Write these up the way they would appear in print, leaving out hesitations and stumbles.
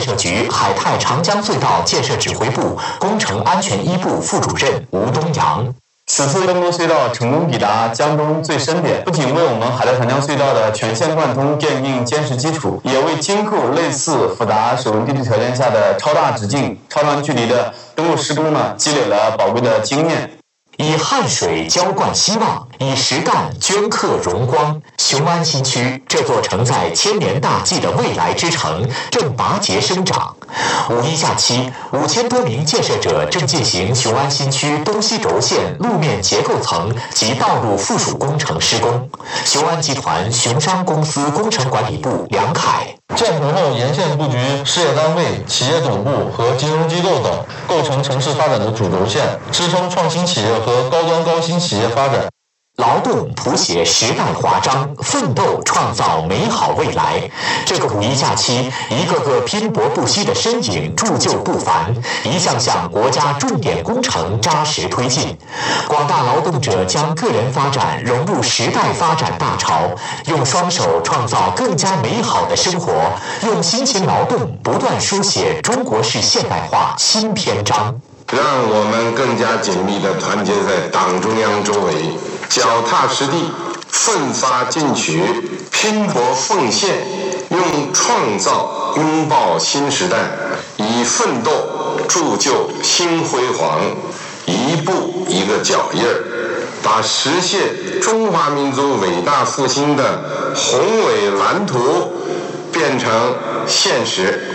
设局海泰长江隧道建设指挥部工程安全一部副主任吴东阳。 此次登陆隧道成功抵达江中最深点，不仅为我们海泰长江隧道的全线贯通奠定坚实基础，也为今后类似复杂水文地质条件下的超大直径、超长距离的登陆施工积累了宝贵的经验。 以汗水浇灌希望，以实干镌刻荣光。雄安新区这座承载千年大计的未来之城正拔节生长。五一假期，5000多名建设者正进行雄安新区东西轴线路面结构层及道路附属工程施工。雄安集团雄商公司工程管理部梁凯。 建成后沿线布局事业单位、企业总部和金融机构等，构成城市发展的主轴线，支撑创新企业和高端高新企业发展。 劳动谱写时代华章，奋斗创造美好未来。这个五一假期，一个个拼搏不息的身影铸就不凡，一项项国家重点工程扎实推进。广大劳动者将个人发展融入时代发展大潮，用双手创造更加美好的生活，用辛勤劳动不断书写中国式现代化新篇章。 让我们更加紧密地团结在党中央周围，脚踏实地，奋发进取，拼搏奉献，用创造拥抱新时代，以奋斗铸就新辉煌，一步一个脚印儿，把实现中华民族伟大复兴的宏伟蓝图变成现实。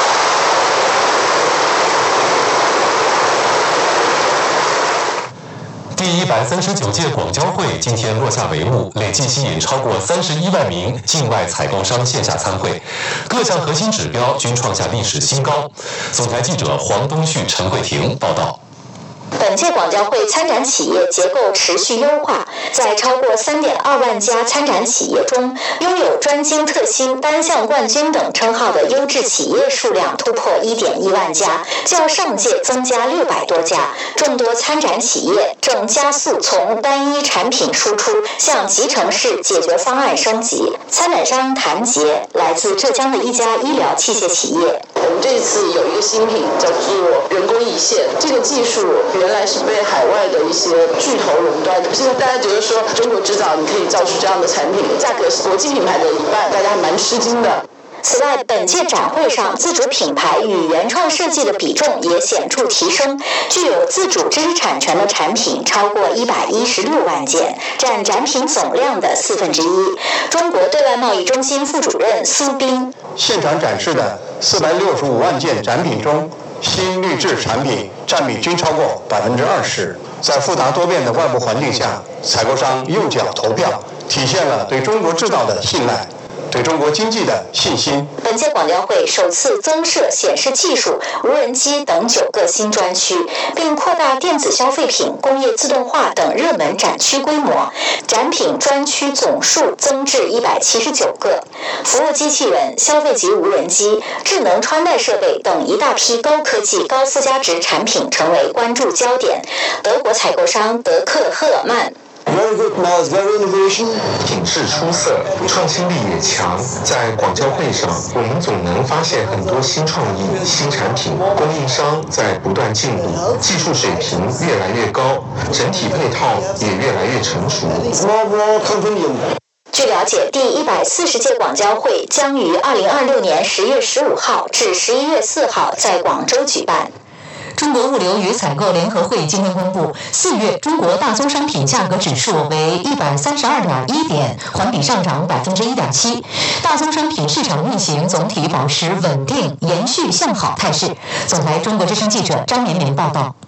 第139届广交会今天落下帷幕，累计吸引超过31万名境外采购商线下参会，各项核心指标均创下历史新高。总台记者黄东旭、陈慧婷报道。 本届广交会参展企业结构持续优化，在超过3.2万家参展企业中，拥有专精特新、单项冠军等称号的优质企业数量突破1.1万家，较上届增加600多家。众多参展企业正加速从单一产品输出向集成式解决方案升级。参展商谭杰来自浙江的一家医疗器械企业。 我们这次有一个新品叫做人工胰腺，这个技术原来是被海外的一些巨头垄断的，现在大家觉得说中国制造你可以造出这样的产品，价格是国际品牌的1半，大家还蛮吃惊的。 此外，本届展会上自主品牌与原创设计的比重也显著提升，具有自主知识产权的产品超过116万件，占展品总量的1/4。中国对外贸易中心副主任苏斌： 现场展示的465万件展品中，新绿质产品占比均超过20%。在复杂多变的外部环境下，采购商用脚投票，体现了对中国制造的信赖，对中国经济的信心。 本届广交会首次增设显示技术、无人机等9个新专区，并扩大电子消费品、工业自动化等热门展区规模，展品专区总数增至179个。服务机器人、消费级无人机、智能穿戴设备等一大批高科技、高附加值产品成为关注焦点。德国采购商德克赫尔曼 Very good mass, very innovation. 品质出色，创新力也强。在广交会上，我们总能发现很多新创意、新产品，供应商在不断进步，技术水平越来越高，整体配套也越来越成熟。 More convenient. 据了解，第140届广交会将于2026年10月15号至11月4号在广州举办。 中国物流与采购联合会今天公布，4月中国大宗商品价格指数为132.1点，环比上涨1.7%。大宗商品市场运行总体保持稳定，延续向好态势。总台中国之声记者张绵绵报道。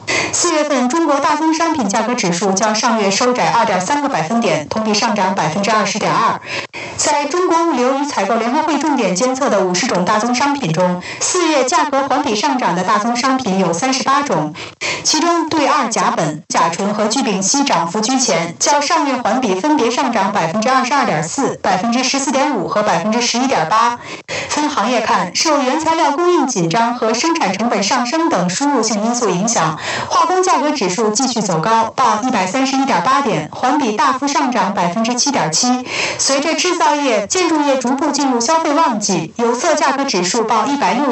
4月份中国大宗商品价格指数较上月收窄2.3个百分点，同比上涨20.2%。在中国物流与采购联合会重点监测的50种大宗商品中，4月价格环比上涨的大宗商品有38种，其中对二甲苯、甲醇和聚丙烯涨幅居前，较上月环比分别上涨22.4%、14.5%和11.8%。分行业看，受原材料供应紧张和生产成本上升等输入性因素影响，化工价格指数继续走高，报131.8点，环比大幅上涨7.7%。随着制造业、建筑业逐步进入消费旺季，有色价格指数报160